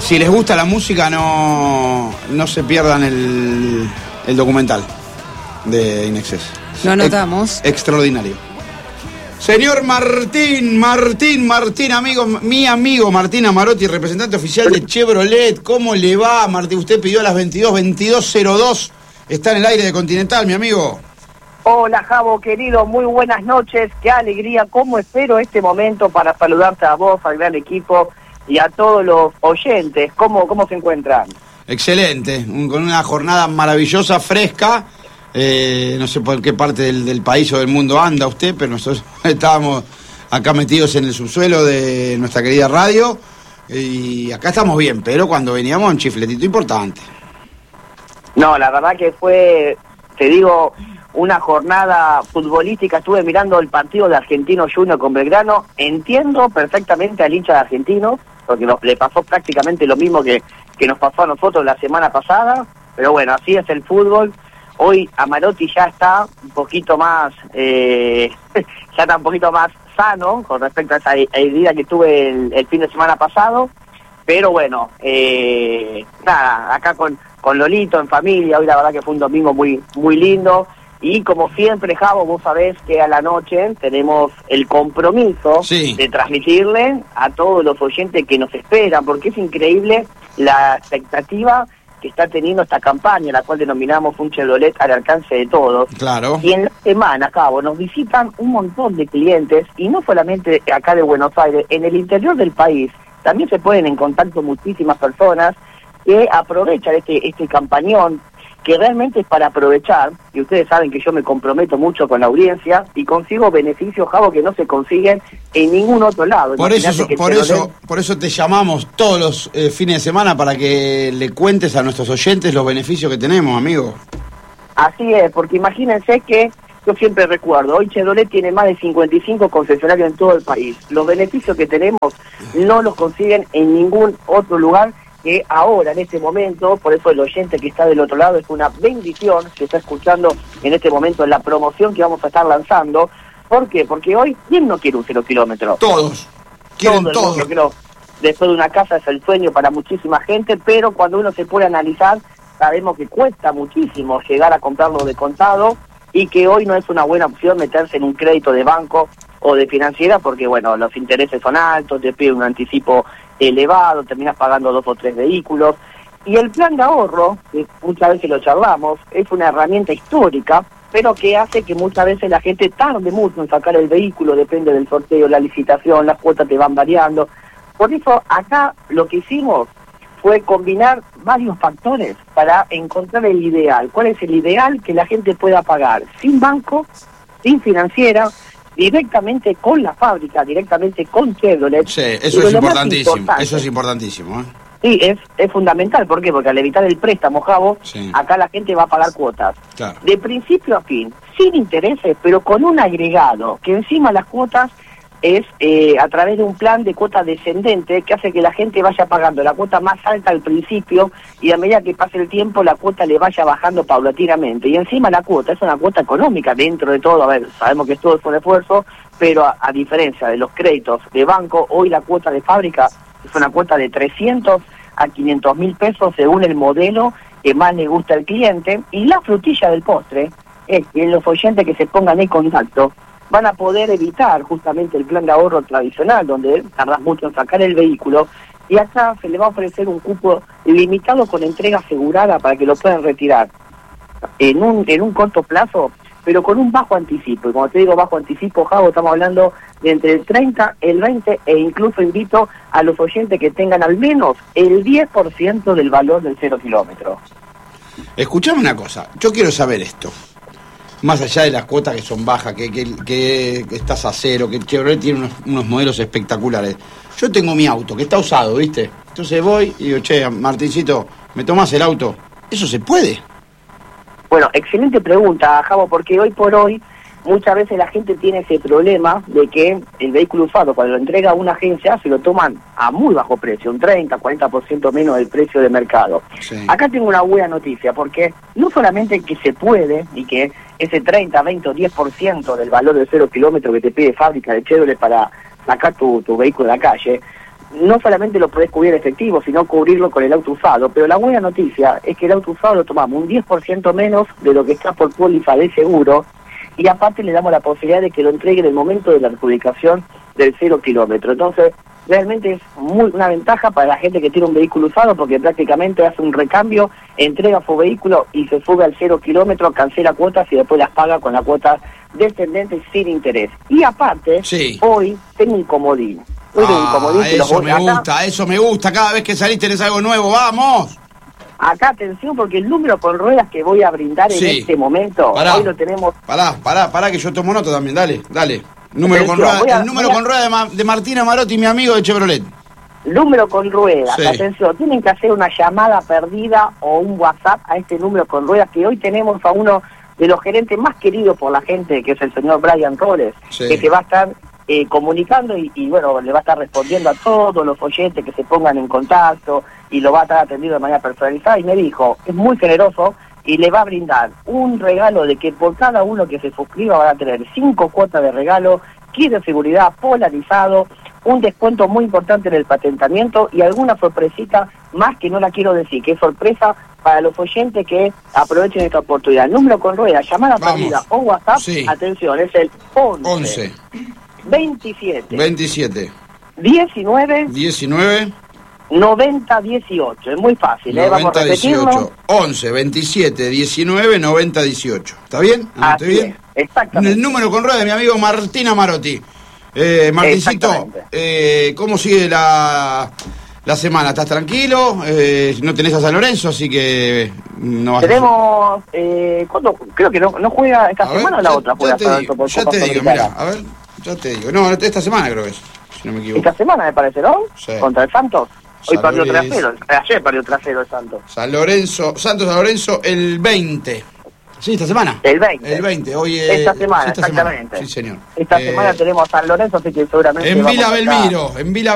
Si les gusta la música, no se pierdan el documental de Inexcess. Lo anotamos. Extraordinario. Señor Martín, mi amigo Martín Amarotti, representante oficial de Chevrolet. ¿Cómo le va, Martín? Usted pidió a las 22:02. Está en el aire de Continental, mi amigo. Hola, Javo, querido, muy buenas noches. Qué alegría, cómo espero este momento para saludarte a vos, al gran equipo y a todos los oyentes. ¿Cómo se encuentran? Excelente, con una jornada maravillosa, fresca. No sé por qué parte del país o del mundo anda usted, pero nosotros estábamos acá metidos en el subsuelo de nuestra querida radio y acá estamos bien, pero cuando veníamos un chifletito importante. No, la verdad que fue, te digo, una jornada futbolística. Estuve mirando el partido de Argentino Junior con Belgrano. Entiendo perfectamente al hincha de Argentino, porque le pasó prácticamente lo mismo que nos pasó a nosotros la semana pasada, pero bueno, así es el fútbol. Hoy Amarotti ya está un poquito más sano con respecto a esa herida que tuve el fin de semana pasado, pero bueno, nada, acá con Lolito en familia. Hoy la verdad que fue un domingo muy muy lindo. Y como siempre, Javo, vos sabés que a la noche tenemos el compromiso de transmitirle a todos los oyentes que nos esperan, porque es increíble la expectativa que está teniendo esta campaña, la cual denominamos un Chevrolet al alcance de todos. Claro. Y en la semana, Javo, nos visitan un montón de clientes, y no solamente acá de Buenos Aires, en el interior del país. También se pueden en contacto muchísimas personas que aprovechan este campañón, que realmente es para aprovechar, y ustedes saben que yo me comprometo mucho con la audiencia y consigo beneficios, Javo, que no se consiguen en ningún otro lado. Por eso te llamamos todos los fines de semana para que le cuentes a nuestros oyentes los beneficios que tenemos, amigo. Así es, porque imagínense que yo siempre recuerdo, hoy Chevrolet tiene más de 55 concesionarios en todo el país. Los beneficios que tenemos no los consiguen en ningún otro lugar, que ahora, en este momento, por eso el oyente que está del otro lado, es una bendición que está escuchando en este momento la promoción que vamos a estar lanzando. ¿Por qué? Porque hoy, ¿quién no quiere un 0 kilómetro? Todos. Quieren todos. Después de una casa es el sueño para muchísima gente, pero cuando uno se puede analizar, sabemos que cuesta muchísimo llegar a comprarlo de contado y que hoy no es una buena opción meterse en un crédito de banco o de financiera, porque bueno, los intereses son altos, te piden un anticipo elevado, terminas pagando 2 o 3 vehículos. Y el plan de ahorro, que muchas veces lo charlamos, es una herramienta histórica, pero que hace que muchas veces la gente tarde mucho en sacar el vehículo, depende del sorteo, la licitación, las cuotas te van variando. Por eso acá lo que hicimos fue combinar varios factores para encontrar el ideal. ¿Cuál es el ideal? Que la gente pueda pagar sin banco, sin financiera, directamente con la fábrica, directamente con Chevrolet. Sí, eso es importantísimo. Eso es importantísimo, ¿eh? Sí, es fundamental. ¿Por qué? Porque al evitar el préstamo, Javo, acá la gente va a pagar cuotas. Claro. De principio a fin, sin intereses, pero con un agregado, que encima las cuotas es a través de un plan de cuota descendente que hace que la gente vaya pagando la cuota más alta al principio y a medida que pase el tiempo la cuota le vaya bajando paulatinamente. Y encima la cuota es una cuota económica dentro de todo. A ver, sabemos que todo es un esfuerzo, pero a diferencia de los créditos de banco, hoy la cuota de fábrica es una cuota de 300 a 500 mil pesos según el modelo que más le gusta al cliente. Y la frutilla del postre es que los oyentes que se pongan en contacto van a poder evitar justamente el plan de ahorro tradicional, donde tardas mucho en sacar el vehículo, y acá se le va a ofrecer un cupo limitado con entrega asegurada para que lo puedan retirar en un corto plazo, pero con un bajo anticipo. Y cuando te digo bajo anticipo, Javo, estamos hablando de entre el 30, el 20, e incluso invito a los oyentes que tengan al menos el 10% del valor del 0 kilómetro. Escuchame una cosa, yo quiero saber esto. Más allá de las cuotas que son bajas, que estás a cero, que Chevrolet tiene unos modelos espectaculares. Yo tengo mi auto, que está usado, ¿viste? Entonces voy y digo, che, Martincito, ¿me tomás el auto? ¿Eso se puede? Bueno, excelente pregunta, Javo, porque hoy por hoy muchas veces la gente tiene ese problema de que el vehículo usado, cuando lo entrega a una agencia, se lo toman a muy bajo precio, un 30, 40% menos del precio de mercado. Sí. Acá tengo una buena noticia, porque no solamente que se puede, y que ese 30, 20 o 10% del valor del 0 kilómetro que te pide fábrica de Chevrolet para sacar tu vehículo de la calle, no solamente lo podés cubrir en efectivo, sino cubrirlo con el auto usado. Pero la buena noticia es que el auto usado lo tomamos un 10% menos de lo que está por póliza de seguro, y aparte le damos la posibilidad de que lo entregue en el momento de la adjudicación del 0 kilómetro. Entonces, realmente es una ventaja para la gente que tiene un vehículo usado, porque prácticamente hace un recambio, entrega su vehículo y se sube al 0 kilómetro, cancela cuotas y después las paga con la cuota descendente sin interés. Y aparte, hoy tengo un comodín. Eso me gusta, cada vez que salís tenés algo nuevo, ¡vamos! Acá, atención, porque el número con ruedas que voy a brindar en este momento, hoy lo tenemos... Pará, que yo tomo nota también, dale. Número con rueda, el número con rueda de Martina Marotti, mi amigo de Chevrolet. Número con ruedas, atención, tienen que hacer una llamada perdida o un WhatsApp a este número con ruedas, que hoy tenemos a uno de los gerentes más queridos por la gente, que es el señor Brian Roles, que se va a estar comunicando y bueno, le va a estar respondiendo a todos los oyentes que se pongan en contacto y lo va a estar atendiendo de manera personalizada. Y me dijo, es muy generoso y le va a brindar un regalo de que por cada uno que se suscriba van a tener 5 cuotas de regalo, kit de seguridad polarizado, un descuento muy importante en el patentamiento y alguna sorpresita más que no la quiero decir, que es sorpresa para los oyentes que aprovechen esta oportunidad. El número con rueda, llamada perdida o WhatsApp, atención, es el 11 27 19 90 18. Es muy fácil, 90, vamos a repetirlo. 18. 11 27 19 90 18. ¿Está bien? Así bien? Es, exactamente. El número con rueda de mi amigo Martina Marotti. Martincito, ¿cómo sigue la semana? ¿Estás tranquilo? No tenés a San Lorenzo, así que no vas tenemos, ¿cuándo? Creo que no juega esta semana o la otra. Ya te digo, mira, a ver, ya te digo. No, esta semana creo que es, si no me equivoco. Esta semana me parece, ¿no? Sí. Contra el Santos. Hoy perdió 3-0, ayer perdió 3-0 el Santos. San Lorenzo el 20. Sí, esta semana. El 20. El 20, hoy esta semana, exactamente. Sí, señor. Esta semana tenemos a San Lorenzo, así que seguramente... En Vila Belmiro,